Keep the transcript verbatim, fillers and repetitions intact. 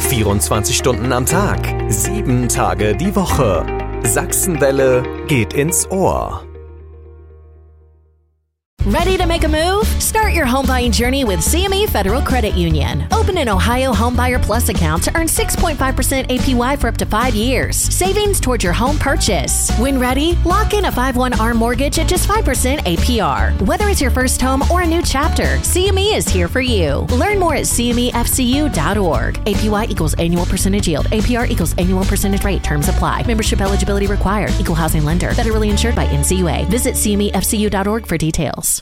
vierundzwanzig Stunden am Tag, sieben Tage die Woche. Sachsenwelle geht ins Ohr. Ready to make a move? Start your home buying journey with C M E Federal Credit Union. Open an Ohio Homebuyer Plus account to earn six point five percent A P Y for up to five years. Savings towards your home purchase. When ready, lock in a five one A R M mortgage at just five percent A P R. Whether it's your first home or a new chapter, C M E is here for you. Learn more at C M E F C U dot org. A P Y equals annual percentage yield. A P R equals annual percentage rate. Terms apply. Membership eligibility required. Equal housing lender. Federally insured by N C U A. Visit C M E F C U dot org for details.